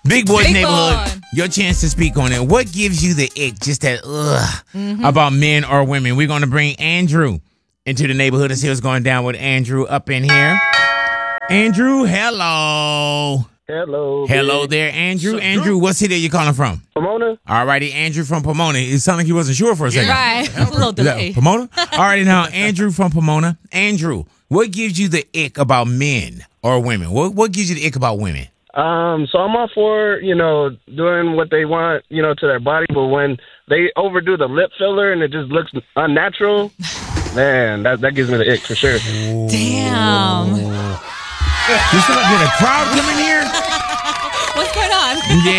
Big Boy's Big Neighborhood. Boy. Your chance to speak on it. What gives you the ick, just that about men or women? We're going to bring Andrew into the neighborhood and see what's going down with Andrew up in here. Andrew, hello. Hello. Hello there, Andrew. Andrew, what city are you calling from? Pomona? All righty, Andrew from Pomona. It sounded like he wasn't sure for a second. Right. A little Is that delay. Pomona? All righty, now, Andrew from Pomona. Andrew, what gives you the ick about men or women? What gives you the ick about women? So I'm all for, doing what they want, to their body, but when they overdo the lip filler and it just looks unnatural, man, that gives me the ick for sure. Damn. Did a crowd come in here? What's going on?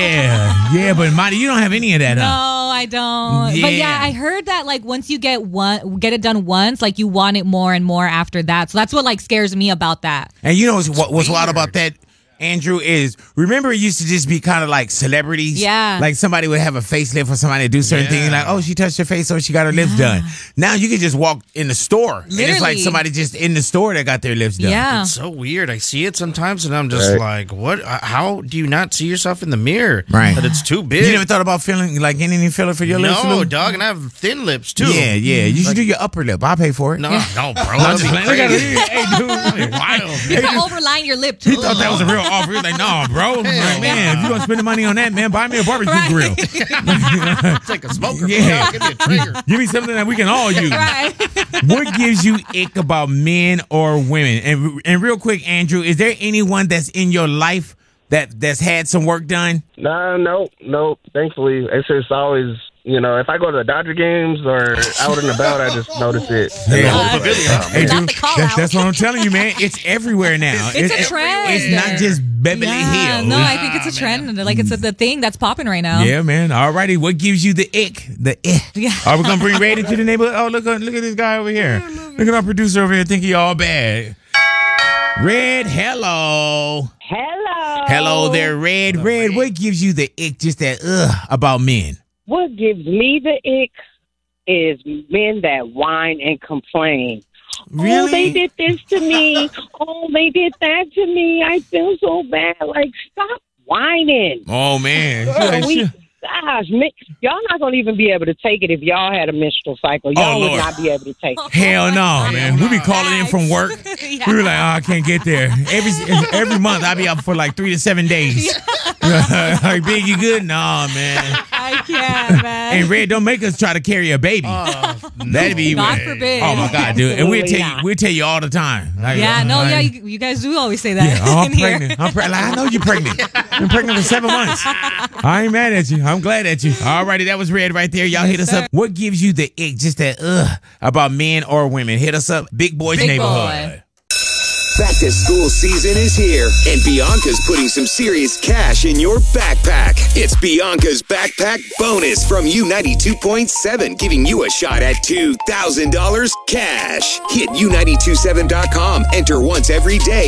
Yeah, but Marty, you don't have any of that, huh? No, I don't. But yeah, I heard that like once you get it done once, like you want it more and more after that. So that's what like scares me about that. And you know what's wild about that, Andrew, is remember it used to just be kind of like celebrities? Yeah. Like somebody would have a facelift or somebody do certain things like, oh, she touched her face or she got her lips done. Now you can just walk in the store. And it's like somebody just in the store that got their lips done. Yeah. It's so weird. I see it sometimes and I'm just like, what? How do you not see yourself in the mirror? Right. That it's too big. You never thought about getting any filler for your lips? No, dog, and I have thin lips too. Yeah. You should do your upper lip. I'll pay for it. No, bro. I'm just playing. Look at it. Hey, dude. You can overline your lip too. He thought that was a real offer. He was like, no, bro. I'm like, man, if you're going to spend the money on that, man, buy me a barbecue grill. It's like a smoker. Yeah. Give me a trigger. Give me something that we can all use. Right. What gives you ick about men or women? And real quick, Andrew, is there anyone that's in your life that's had some work done? No. Thankfully, it's just always, if I go to the Dodger games or out and about, I just notice it. Hey, Not dude, the call out. that's what I'm telling you, man. It's everywhere now. It's a trend. It's not just Beverly Hills. No, I think it's a trend. Like it's the thing that's popping right now. Yeah, man. All righty. What gives you the ick? The ick. Yeah. Are we gonna bring Red into the neighborhood? Oh, look at this guy over here. Look at our producer over here. Think he all bad. Red, hello. Hello there, Red. Red, what gives you the ick? Just that about men. What gives me the ick is men that whine and complain. Really? Oh, they did this to me. Oh, they did that to me. I feel so bad. Like, stop whining. Oh man. Gosh, man, y'all not going to even be able to take it if y'all had a menstrual cycle. Y'all would not be able to take it. Hell no, man. We be calling in from work. Yeah. We were like, I can't get there. Every month I be up for like 3 to 7 days. Like, Big, you good? No, man. I can't, man. And Red, don't make us try to carry a baby. That'd be God forbid. Oh my God, dude. And we'll tell you all the time. Like, you guys do always say that. Yeah, oh, I'm in here. pregnant. Like, I know you're pregnant. I've been pregnant for 7 months. I ain't mad at you. I'm glad at you. All righty, that was Red right there. Y'all hit us up. What gives you the ick? Just that about men or women? Hit us up. Big Boy's Neighborhood. Boy. Back to school season is here, and Bianca's putting some serious cash in your backpack. It's Bianca's Backpack Bonus from U92.7, giving you a shot at $2,000 cash. Hit U927.com. Enter once every day